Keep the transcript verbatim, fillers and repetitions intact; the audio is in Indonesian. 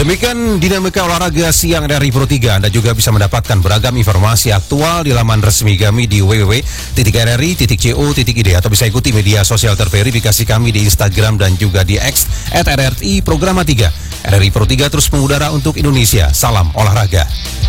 Demikian dinamika olahraga siang dari Pro tiga. Anda juga bisa mendapatkan beragam informasi aktual di laman resmi kami di w w w titik r r i titik co titik i d atau bisa ikuti media sosial terverifikasi kami di Instagram dan juga di X at r r i Programa tiga. R R I Pro tiga terus mengudara untuk Indonesia. Salam olahraga.